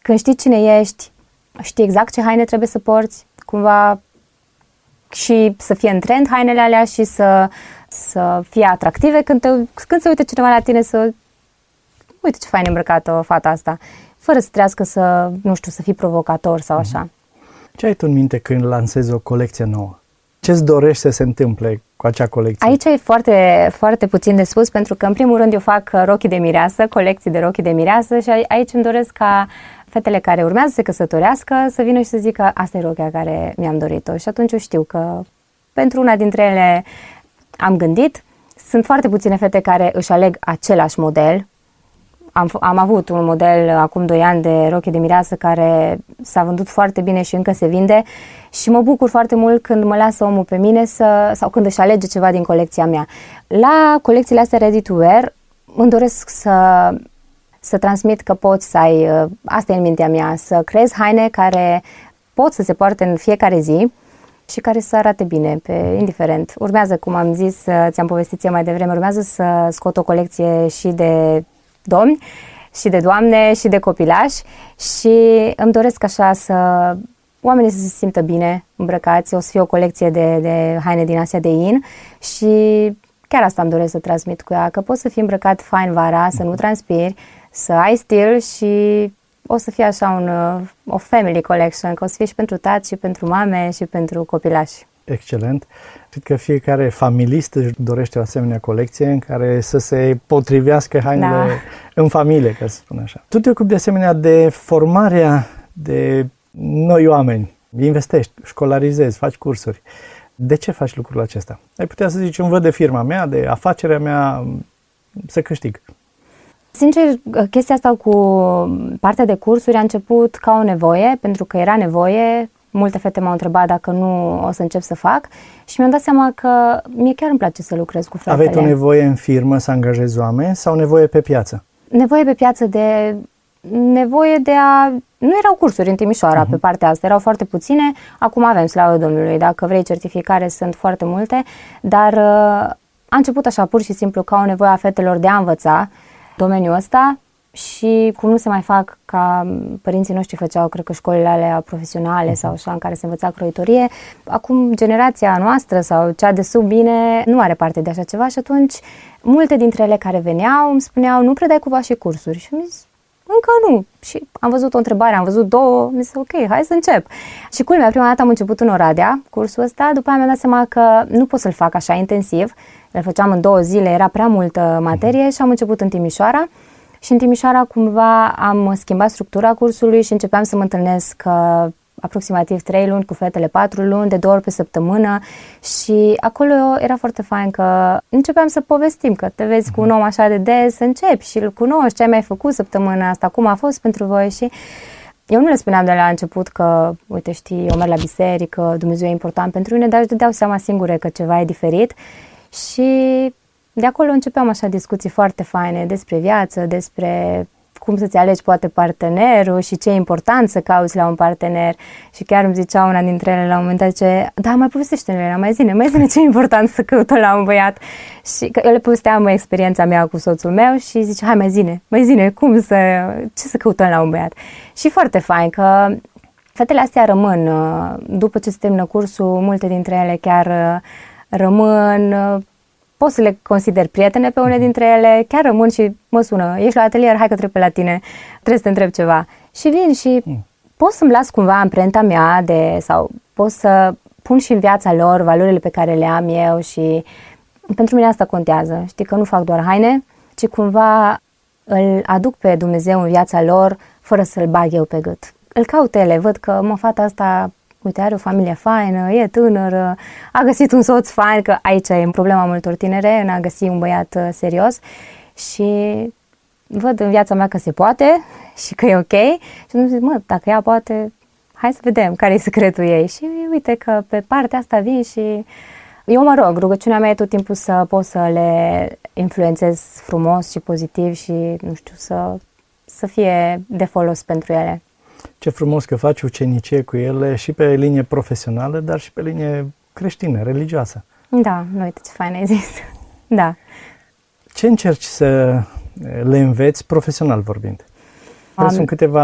când știi cine ești, știi exact ce haine trebuie să porți, cumva și să fie în trend hainele alea și să fie atractive când se uită cineva la tine să uite ce fain îmbrăcată fata asta, fără să trească să fii provocator sau așa. Ce ai tu în minte când lansezi o colecție nouă? Ce-ți dorești să se întâmple cu acea colecție? Aici e foarte, foarte puțin de spus, pentru că în primul rând eu fac rochii de mireasă, colecții de rochii de mireasă și aici îmi doresc ca fetele care urmează să se căsătorească să vină și să zică asta e rochia care mi-am dorit-o. Și atunci eu știu că pentru una dintre ele am gândit. Sunt foarte puține fete care își aleg același model. Am avut un model acum 2 ani de rochie de mireasă care s-a vândut foarte bine și încă se vinde și mă bucur foarte mult când mă lasă omul pe mine sau când își alege ceva din colecția mea. La colecțiile astea ready to wear îmi doresc să transmit că poți să ai, asta e în mintea mea, să creezi haine care pot să se poarte în fiecare zi și care să arate bine, indiferent. Urmează, cum am zis, ți-am povestit eu mai devreme, urmează să scot o colecție și de domni, și de doamne, și de copilași și îmi doresc așa să oamenii să se simtă bine îmbrăcați. O să fie o colecție de haine din Asia de In și chiar asta îmi doresc să transmit cu ea, că poți să fii îmbrăcat fain vara, să nu transpiri, să ai stil și o să fie așa o family collection, că o să fie și pentru tați, și pentru mame, și pentru copilași. Excelent. Cred că fiecare familist își dorește o asemenea colecție în care să se potrivească hainele în familie, ca să spun așa. Tu te ocupi de asemenea de formarea de noi oameni. Investești, școlarizezi, faci cursuri. De ce faci lucrul acesta? Ai putea să zici, îmi văd de firma mea, de afacerea mea, să câștig. Sincer, chestia asta cu partea de cursuri a început ca o nevoie, pentru că era nevoie. Multe fete m-au întrebat dacă nu o să încep să fac și mi-am dat seama că mie chiar îmi place să lucrez cu fetele. Aveți o nevoie în firmă să angajezi oameni sau nevoie pe piață? Nevoie pe piață nevoie de a... Nu erau cursuri în Timișoara pe partea asta, erau foarte puține. Acum avem, slavă Domnului, dacă vrei certificare sunt foarte multe, dar a început așa pur și simplu ca o nevoie a fetelor de a învăța domeniul ăsta și cum nu se mai fac ca părinții noștri făceau, cred că școlile alea profesionale sau așa, în care se învăța croitorie. Acum generația noastră sau cea de sub mine nu are parte de așa ceva și atunci multe dintre ele care veneau îmi spuneau, nu predai cumva și cursuri? Și am zis, încă nu. Și am văzut o întrebare, am văzut 2, mi-a zis, ok, hai să încep. Și culmea, prima dată am început în Oradea, cursul ăsta, după aia mi-am dat seama că nu pot să-l fac așa intensiv, îl făceam în 2 zile, era prea multă materie și am început în Timișoara. Și în Timișoara cumva am schimbat structura cursului și începeam să mă întâlnesc aproximativ 3 luni cu fetele, 4 luni, de 2 ori pe săptămână și acolo era foarte fain că începeam să povestim, că te vezi cu un om așa de des, să începi și îl cunoști, ce ai mai făcut săptămâna asta, cum a fost pentru voi și eu nu le spuneam de la început că, uite știi, eu merg la biserică, Dumnezeu e important pentru mine, dar își dădeau seama singure că ceva e diferit și de acolo începeam așa discuții foarte faine despre viață, despre cum să-ți alegi poate partenerul și ce e important să cauți la un partener. Și chiar îmi zicea una dintre ele la un moment dat, zice, da, mai povestește-ne, mai zine ce e important să căutăm la un băiat. Și că eu le povesteam experiența mea cu soțul meu și zice, hai mai zine, ce să căutăm la un băiat. Și foarte fain că fetele astea rămân, după ce se termină cursul, multe dintre ele chiar rămân. Pot să le consider prietene pe une dintre ele, chiar rămân și mă sună, ești la atelier, hai că trec pe la tine, trebuie să te întreb ceva. Și vin și pot să-mi las cumva amprenta mea sau pot să pun și în viața lor valorile pe care le am eu și pentru mine asta contează. Știi că nu fac doar haine, ci cumva îl aduc pe Dumnezeu în viața lor fără să-l bag eu pe gât. Îl caut ele, văd că fata asta, uite, are o familie faină, e tânără, a găsit un soț fain, că aici e problema multor tinere, în a găsi un băiat serios și văd în viața mea că se poate și că e ok și nu zic, dacă ea poate, hai să vedem care e secretul ei și uite că pe partea asta vin și eu mă rog, rugăciunea mea e tot timpul să pot să le influențez frumos și pozitiv și, nu știu, să fie de folos pentru ele. Ce frumos că faci ucenicie cu ele și pe linie profesională, dar și pe linie creștină, religioasă. Da, nu uite ce fain ai zis. Da. Ce încerci să le înveți profesional vorbind? Sunt câteva